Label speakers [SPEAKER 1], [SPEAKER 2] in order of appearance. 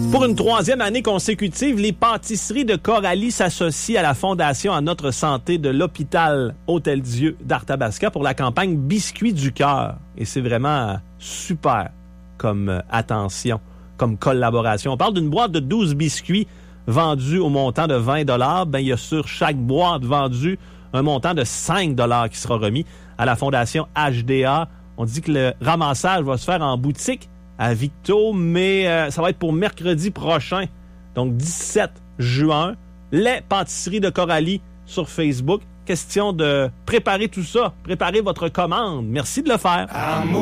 [SPEAKER 1] Pour une 3e année consécutive, les pâtisseries de Coralie s'associent à la Fondation à notre santé de l'hôpital Hôtel-Dieu d'Arthabasca pour la campagne Biscuits du cœur. Et c'est vraiment super comme attention, comme collaboration. On parle d'une boîte de 12 biscuits vendus au montant de 20 $. Ben, il y a sur chaque boîte vendue un montant de 5 $ qui sera remis à la Fondation HDA. On dit que le ramassage va se faire en boutique à Victo, mais ça va être pour mercredi prochain, donc 17 juin. Les pâtisseries de Coralie sur Facebook. Question de préparer tout ça, préparer votre commande. Merci de le faire.